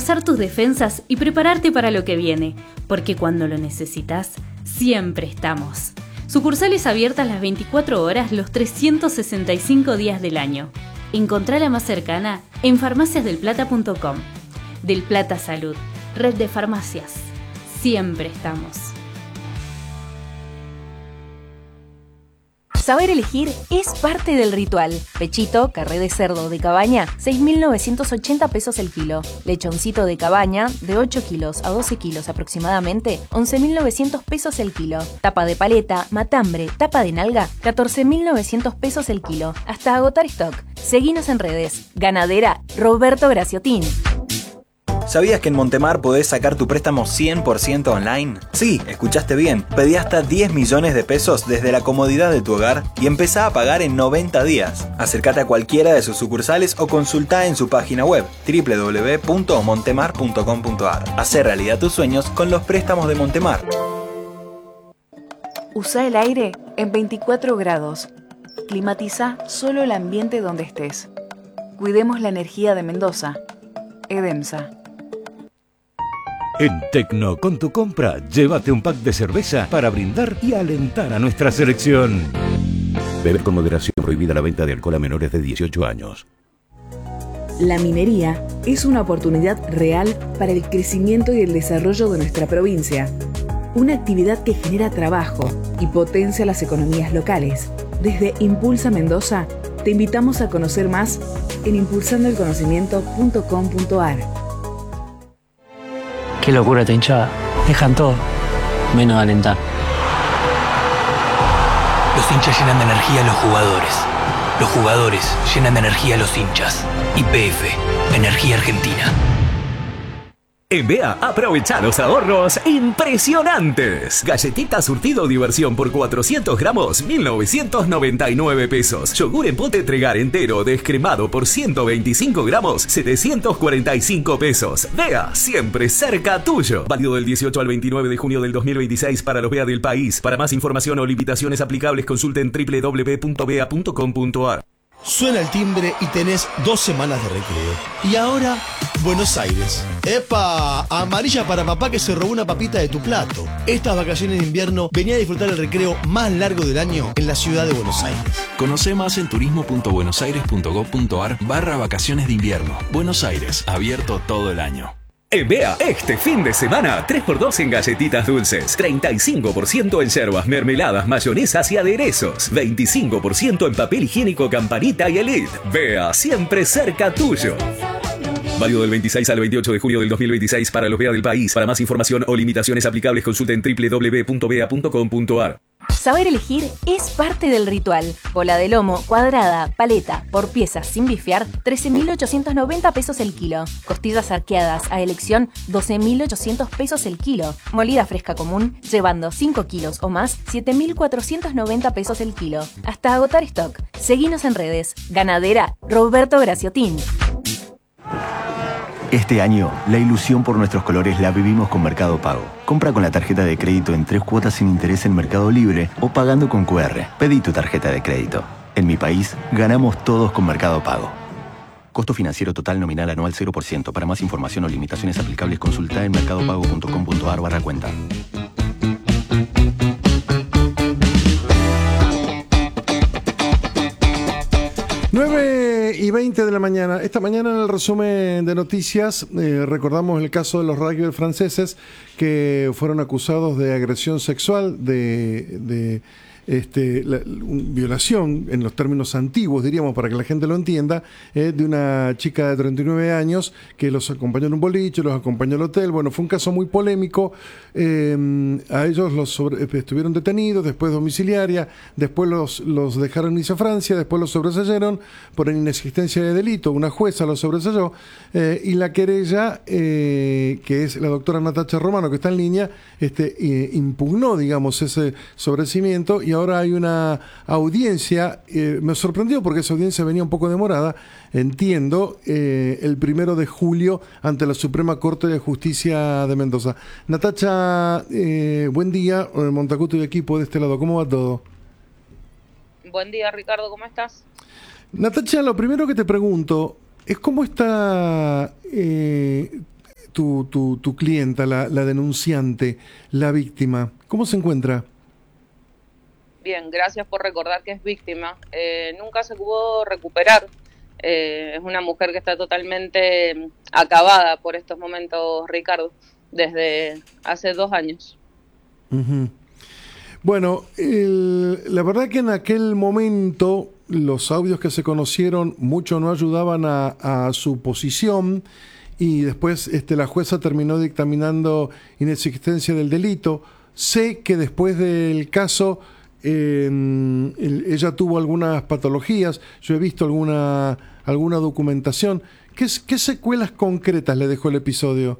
reforzar tus defensas y prepararte para lo que viene, porque cuando lo necesitas, siempre estamos. Sucursales abiertas las 24 horas, los 365 días del año. Encontrá la más cercana en farmaciasdelplata.com. Del Plata Salud, red de farmacias. Siempre estamos. Saber elegir es parte del ritual. Pechito, carré de cerdo de cabaña, 6.980 pesos el kilo. Lechoncito de cabaña, de 8 kilos a 12 kilos aproximadamente, 11.900 pesos el kilo. Tapa de paleta, matambre, tapa de nalga, 14.900 pesos el kilo. Hasta agotar stock. Seguinos en redes. Ganadera Roberto Graciotín. ¿Sabías que en Montemar podés sacar tu préstamo 100% online? Sí, escuchaste bien. Pedí hasta 10 millones de pesos desde la comodidad de tu hogar y empezá a pagar en 90 días. Acércate a cualquiera de sus sucursales o consultá en su página web www.montemar.com.ar. Hacé realidad tus sueños con los préstamos de Montemar. Usa el aire en 24 grados. Climatiza solo el ambiente donde estés. Cuidemos la energía de Mendoza. Edemsa. En Tecno, con tu compra, llévate un pack de cerveza para brindar y alentar a nuestra selección. Beber con moderación. Prohibida la venta de alcohol a menores de 18 años. La minería es una oportunidad real para el crecimiento y el desarrollo de nuestra provincia. Una actividad que genera trabajo y potencia las economías locales. Desde Impulsa Mendoza, te invitamos a conocer más en impulsandoelconocimiento.com.ar. Qué locura esta hinchada. Dejan todo, menos alentar. Los hinchas llenan de energía a los jugadores. Los jugadores llenan de energía a los hinchas. YPF, Energía Argentina. En BEA, aprovecha los ahorros impresionantes. Galletita surtido diversión por 400 gramos, 1.999 pesos. Yogur en pote Tregar entero descremado por 125 gramos, 745 pesos. BEA, siempre cerca tuyo. Válido del 18 al 29 de junio del 2026 para los BEA del país. Para más información o limitaciones aplicables, consulten www.bea.com.ar. Suena el timbre y tenés 2 semanas de recreo. Y ahora, Buenos Aires. ¡Epa! Amarilla para papá que se robó una papita de tu plato. Estas vacaciones de invierno venía a disfrutar el recreo más largo del año en la ciudad de Buenos Aires. Conoce más en turismo.buenosaires.gov.ar/vacaciones de invierno. Buenos Aires, abierto todo el año. En BEA, este fin de semana, 3x2 en galletitas dulces, 35% en yerbas, mermeladas, mayonesas y aderezos, 25% en papel higiénico Campanita y Elite. BEA, siempre cerca tuyo. Válido del 26 al 28 de julio del 2026 para los BEA del país. Para más información o limitaciones aplicables, consulten www.bea.com.ar. Saber elegir es parte del ritual. Bola de lomo, cuadrada, paleta, por piezas sin bifear, 13.890 pesos el kilo. Costillas arqueadas a elección, 12.800 pesos el kilo. Molida fresca común, llevando 5 kilos o más, 7.490 pesos el kilo. Hasta agotar stock. Seguinos en redes. Ganadera Roberto Graciotín. Este año, la ilusión por nuestros colores la vivimos con Mercado Pago. Compra con la tarjeta de crédito en 3 cuotas sin interés en Mercado Libre o pagando con QR. Pedí tu tarjeta de crédito. En mi país, ganamos todos con Mercado Pago. Costo financiero total nominal anual 0%. Para más información o limitaciones aplicables, consulta en mercadopago.com.ar/cuenta. Y 20 de la mañana. Esta mañana en el resumen de noticias recordamos el caso de los rugby franceses que fueron acusados de agresión sexual, de violación, en los términos antiguos, diríamos, para que la gente lo entienda, de una chica de 39 años que los acompañó en un boliche, los acompañó al hotel. Bueno, fue un caso muy polémico. A ellos estuvieron detenidos, después domiciliaria, después los dejaron irse a Francia, después los sobreseyeron por inexistencia de delito. Una jueza los sobreseyó y la querella, que es la doctora Natacha Romano, que está en línea, impugnó, digamos, ese sobreseimiento, y ahora hay una audiencia. Me sorprendió porque esa audiencia venía un poco demorada, entiendo, el 1 de julio ante la Suprema Corte de Justicia de Mendoza. Natacha, buen día, Montacuto y equipo de este lado, ¿cómo va todo? Buen día, Ricardo, ¿cómo estás? Natacha, lo primero que te pregunto es cómo está tu clienta, la denunciante, la víctima? ¿Cómo se encuentra? Bien, gracias por recordar que es víctima. Nunca se pudo recuperar. Es una mujer que está totalmente acabada por estos momentos, Ricardo, desde hace 2 años. Uh-huh. Bueno, la verdad que en aquel momento los audios que se conocieron mucho no ayudaban a su posición, y después la jueza terminó dictaminando inexistencia del delito. Sé que después del caso ella tuvo algunas patologías, yo he visto alguna documentación. ¿Qué secuelas concretas le dejó el episodio?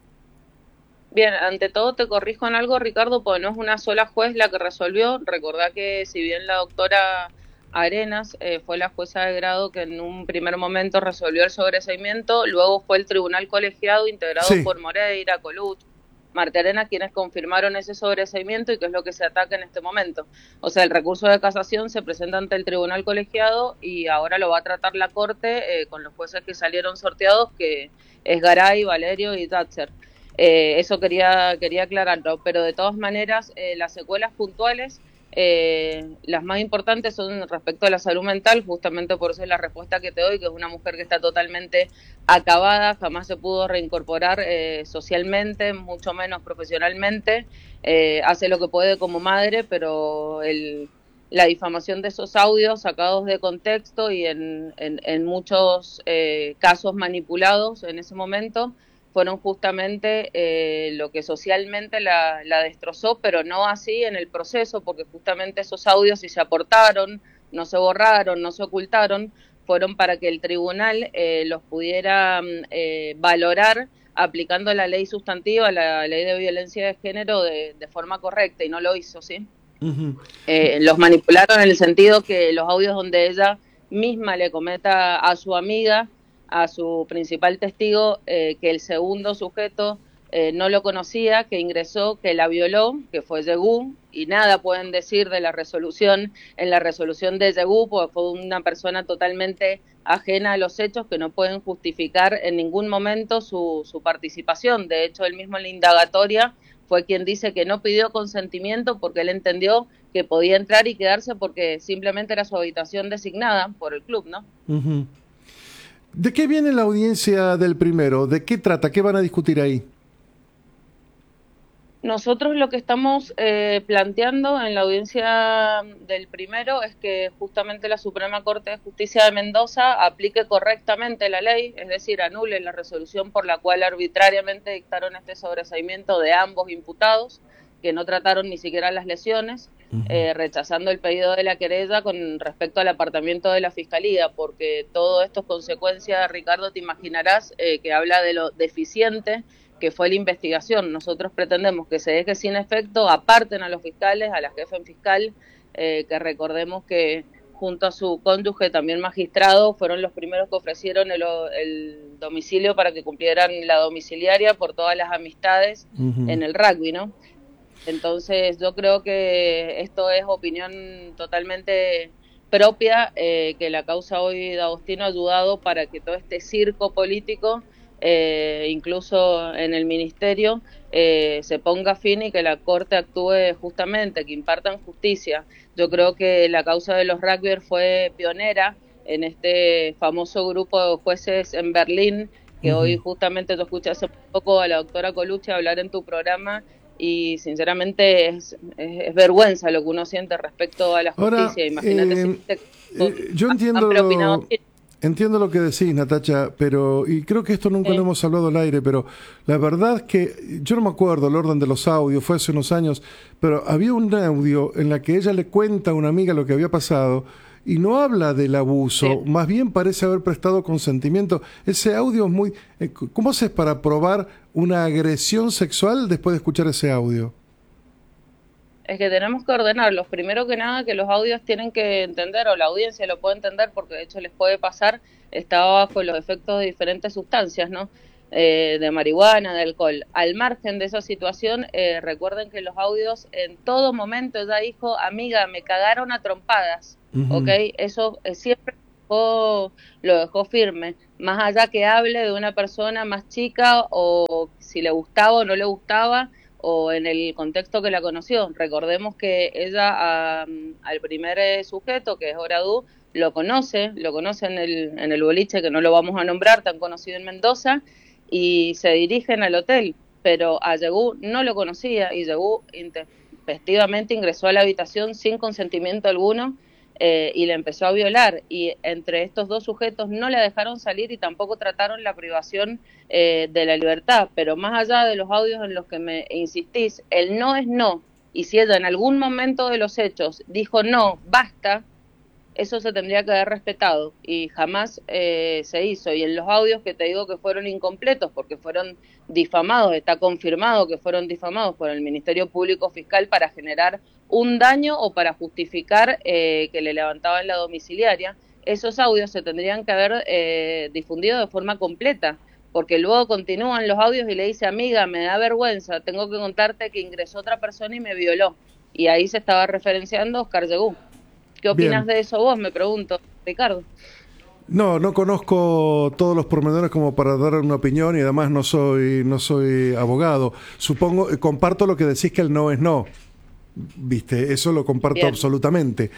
Bien, ante todo te corrijo en algo, Ricardo, porque no es una sola juez la que resolvió. Recordá que si bien la doctora Arenas fue la jueza de grado que en un primer momento resolvió el sobreseimiento, luego fue el tribunal colegiado integrado por Moreira, Colucci, Marta Arena, quienes confirmaron ese sobreseimiento y que es lo que se ataca en este momento. O sea, el recurso de casación se presenta ante el tribunal colegiado y ahora lo va a tratar la Corte con los jueces que salieron sorteados, que es Garay, Valerio y Thatcher. Eso quería aclararlo, pero de todas maneras las secuelas puntuales, las más importantes son respecto a la salud mental, justamente por eso es la respuesta que te doy, que es una mujer que está totalmente acabada, jamás se pudo reincorporar socialmente, mucho menos profesionalmente, hace lo que puede como madre, pero la difamación de esos audios sacados de contexto y en muchos casos manipulados en ese momento, fueron justamente lo que socialmente la destrozó, pero no así en el proceso, porque justamente esos audios, si se aportaron, no se borraron, no se ocultaron, fueron para que el tribunal los pudiera valorar aplicando la ley sustantiva, la ley de violencia de género de forma correcta, y no lo hizo, ¿sí? Uh-huh. Los manipularon en el sentido que los audios donde ella misma le comenta a su amiga, a su principal testigo, que el segundo sujeto no lo conocía, que ingresó, que la violó, que fue Yegú, y nada pueden decir de la resolución, en la resolución de Yegú, porque fue una persona totalmente ajena a los hechos, que no pueden justificar en ningún momento su participación. De hecho, él mismo en la indagatoria fue quien dice que no pidió consentimiento porque él entendió que podía entrar y quedarse porque simplemente era su habitación designada por el club, ¿no? Uh-huh. ¿De qué viene la audiencia del primero? ¿De qué trata? ¿Qué van a discutir ahí? Nosotros lo que estamos planteando en la audiencia del primero es que justamente la Suprema Corte de Justicia de Mendoza aplique correctamente la ley, es decir, anule la resolución por la cual arbitrariamente dictaron este sobreseimiento de ambos imputados, que no trataron ni siquiera las lesiones, rechazando el pedido de la querella con respecto al apartamiento de la Fiscalía, porque todo esto es consecuencia, Ricardo, te imaginarás, que habla de lo deficiente que fue la investigación. Nosotros pretendemos que se deje sin efecto, aparten a los fiscales, a la jefa en fiscal, que recordemos que junto a su cónyuge, también magistrado, fueron los primeros que ofrecieron el domicilio para que cumplieran la domiciliaria por todas las amistades en el rugby, ¿no? Entonces yo creo que esto es opinión totalmente propia, que la causa hoy de Agostino ha ayudado para que todo este circo político, incluso en el ministerio, se ponga fin y que la Corte actúe justamente, que impartan justicia. Yo creo que la causa de los rugbyers fue pionera en este famoso grupo de jueces en Berlín, que hoy justamente yo escuché hace poco a la doctora Colucci hablar en tu programa, y sinceramente es vergüenza lo que uno siente respecto a la justicia. Ahora, imagínate yo entiendo lo que decís, Natacha, y creo que esto nunca lo hemos hablado al aire, pero la verdad es que yo no me acuerdo el orden de los audios, fue hace unos años, pero había un audio en la que ella le cuenta a una amiga lo que había pasado y no habla del abuso, más bien parece haber prestado consentimiento. Ese audio es muy... ¿Cómo haces para probar una agresión sexual después de escuchar ese audio? Es que tenemos que ordenarlos. Primero que nada, que los audios tienen que entender, o la audiencia lo puede entender, porque de hecho les puede pasar, estaba bajo los efectos de diferentes sustancias, ¿no? De marihuana, de alcohol. Al margen de esa situación, recuerden que los audios en todo momento ella dijo, amiga, me cagaron a trompadas, ¿ok? Eso siempre lo dejó firme. Más allá que hable de una persona más chica o o si le gustaba o no le gustaba, o en el contexto que la conoció. Recordemos que ella al primer sujeto, que es Oradú, lo conoce en el boliche, que no lo vamos a nombrar, tan conocido en Mendoza, y se dirigen al hotel, pero a Yegú no lo conocía, y Yegú intempestivamente ingresó a la habitación sin consentimiento alguno, y le empezó a violar, y entre estos dos sujetos no le dejaron salir y tampoco trataron la privación de la libertad. Pero más allá de los audios en los que me insistís, el no es no, y si ella en algún momento de los hechos dijo no, basta, eso se tendría que haber respetado, y jamás se hizo. Y en los audios que te digo que fueron incompletos porque fueron difamados, está confirmado que fueron difamados por el Ministerio Público Fiscal para generar un daño o para justificar que le levantaban la domiciliaria, esos audios se tendrían que haber difundido de forma completa, porque luego continúan los audios y le dice: amiga, me da vergüenza, tengo que contarte que ingresó otra persona y me violó, y ahí se estaba referenciando a Oscar Yegú. ¿Qué opinas de eso vos? Me pregunto, Ricardo. No conozco todos los pormenores como para dar una opinión, y además no soy abogado. Supongo, comparto lo que decís, que el no es no. ¿Viste? Eso lo comparto. Bien. Absolutamente.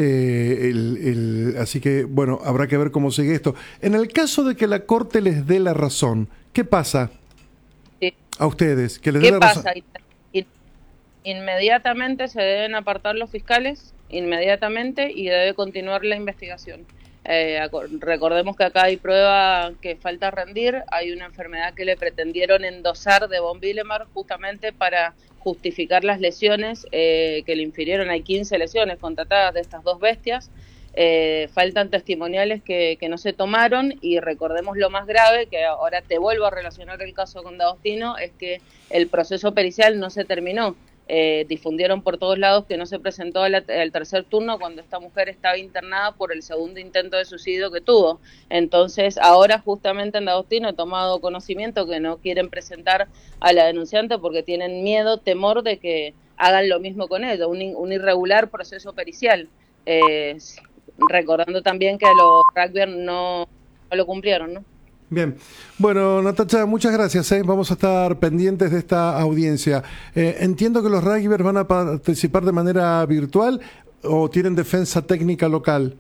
Así que, bueno, habrá que ver cómo sigue esto. En el caso de que la Corte les dé la razón, ¿qué pasa a ustedes? ¿Qué pasa? Inmediatamente se deben apartar los fiscales, inmediatamente, y debe continuar la investigación. Recordemos que acá hay prueba que falta rendir, hay una enfermedad que le pretendieron endosar de von Willemer justamente para justificar las lesiones que le infirieron. Hay 15 lesiones constatadas de estas dos bestias, faltan testimoniales que no se tomaron, y recordemos lo más grave, que ahora te vuelvo a relacionar el caso con D'Agostino, es que el proceso pericial no se terminó. Difundieron por todos lados que no se presentó al tercer turno cuando esta mujer estaba internada por el segundo intento de suicidio que tuvo. Entonces ahora justamente en D'Agostino he tomado conocimiento que no quieren presentar a la denunciante porque tienen miedo, temor de que hagan lo mismo con ella, un irregular proceso pericial, recordando también que a los rugbyers no lo cumplieron, ¿no? Bien. Bueno, Natacha, muchas gracias. Vamos a estar pendientes de esta audiencia. Entiendo que los rugbyers van a participar de manera virtual, ¿o tienen defensa técnica local?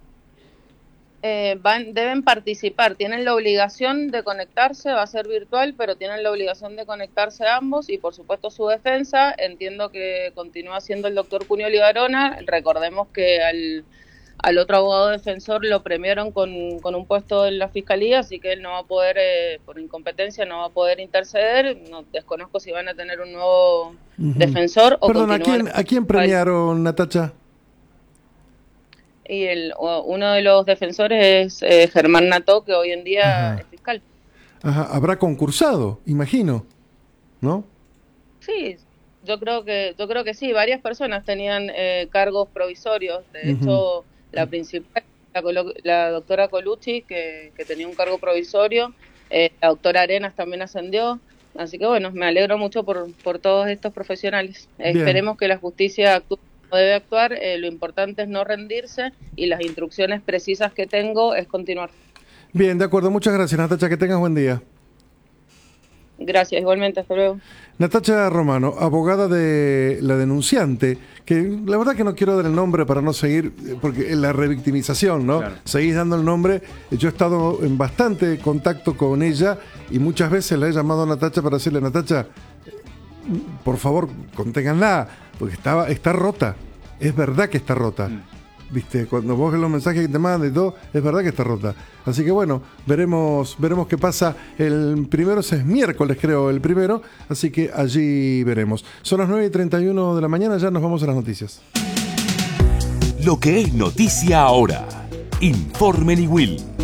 Deben participar, tienen la obligación de conectarse, va a ser virtual, pero tienen la obligación de conectarse ambos, y por supuesto su defensa, entiendo que continúa siendo el doctor Cunio Libarona. Recordemos que al otro abogado defensor lo premiaron con un puesto en la fiscalía, así que él no va a poder, por incompetencia, no va a poder interceder. No, desconozco si van a tener un nuevo defensor. Perdón, ¿a quién premiaron, Natacha? Y uno de los defensores es Germán Nató, que hoy en día es fiscal. Ajá, habrá concursado, imagino, ¿no? Sí, yo creo que sí. Varias personas tenían cargos provisorios. De hecho, la principal, la doctora Colucci, que tenía un cargo provisorio, la doctora Arenas también ascendió, así que bueno, me alegro mucho por todos estos profesionales. Esperemos que la justicia actúe como debe actuar, lo importante es no rendirse, y las instrucciones precisas que tengo es continuar. Bien, de acuerdo, muchas gracias, Natacha, que tengas buen día. Gracias, igualmente, hasta luego. Natacha Romano, abogada de la denunciante, que la verdad que no quiero dar el nombre para no seguir, porque la revictimización, ¿no? Claro. Seguís dando el nombre. Yo he estado en bastante contacto con ella y muchas veces la he llamado a Natacha para decirle: Natacha, por favor, conténganla, porque está rota. Es verdad que está rota. ¿Viste? Cuando vos ves los mensajes que te mandan y todo, es verdad que está rota. Así que bueno, veremos qué pasa. El primero es miércoles, creo, el primero. Así que allí veremos. Son las 9:31 de la mañana, ya nos vamos a las noticias. Lo que es noticia ahora. Informe Niwil.